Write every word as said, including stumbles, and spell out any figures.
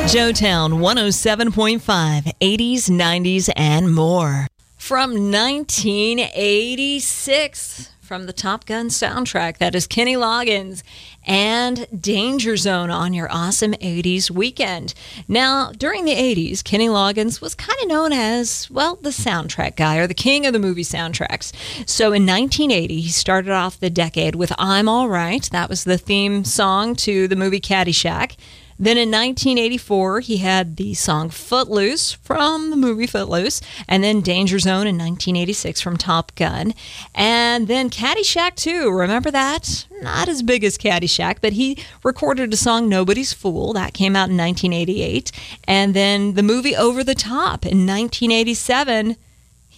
Joetown one oh seven point five, eighties, nineties, and more. From nineteen eighty-six, from the Top Gun soundtrack, that is Kenny Loggins and Danger Zone on your awesome eighties weekend. Now, during the eighties, Kenny Loggins was kind of known as, well, the soundtrack guy or the king of the movie soundtracks. So in nineteen eighty, he started off the decade with I'm All Right. That was the theme song to the movie Caddyshack. Then in nineteen eighty-four, he had the song Footloose from the movie Footloose, and then Danger Zone in nineteen eighty-six from Top Gun. And then Caddyshack two, remember that? Not as big as Caddyshack, but he recorded a song Nobody's Fool. That came out in nineteen eighty-eight. And then the movie Over the Top in nineteen eighty-seven.